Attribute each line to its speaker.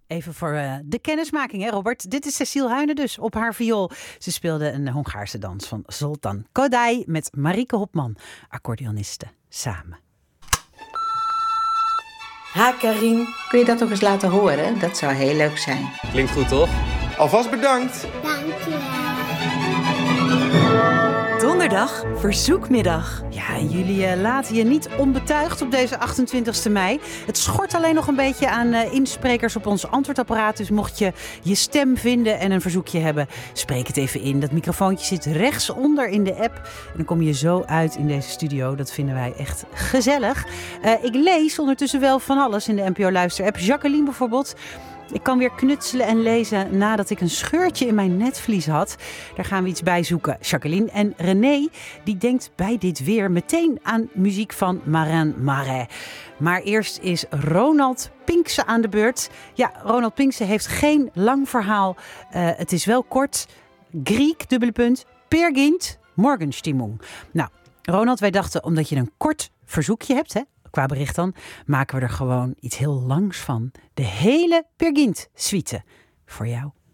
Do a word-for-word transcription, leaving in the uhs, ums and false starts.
Speaker 1: Even voor uh, de kennismaking, hè Robert? Dit is Cecile Huyne dus, op haar viool. Ze speelde een Hongaarse dans van Zoltán Kodály met Marieke Hopman, accordeoniste, samen.
Speaker 2: Ha, Karin.
Speaker 3: Kun je dat nog eens laten horen? Dat zou heel leuk zijn.
Speaker 4: Klinkt goed, toch?
Speaker 5: Alvast bedankt.
Speaker 6: Dank je wel.
Speaker 2: Donderdag, verzoekmiddag.
Speaker 1: Ja, en jullie uh, laten je niet onbetuigd op deze achtentwintigste mei. Het schort alleen nog een beetje aan uh, insprekers op ons antwoordapparaat. Dus mocht je je stem vinden en een verzoekje hebben, spreek het even in. Dat microfoontje zit rechtsonder in de app. En dan kom je zo uit in deze studio. Dat vinden wij echt gezellig. Uh, ik lees ondertussen wel van alles in de N P O Luister-app. Jacqueline bijvoorbeeld. Ik kan weer knutselen en lezen nadat ik een scheurtje in mijn netvlies had. Daar gaan we iets bij zoeken, Jacqueline. En René, die denkt bij dit weer meteen aan muziek van Marin Marais. Maar eerst is Ronald Pinkse aan de beurt. Ja, Ronald Pinkse heeft geen lang verhaal. Uh, het is wel kort. Griek, dubbele punt, Pergint, Morgenstimmung. Nou, Ronald, wij dachten omdat je een kort verzoekje hebt, hè? Qua bericht dan, maken we er gewoon iets heel langs van. De hele Pergint-suite voor jou.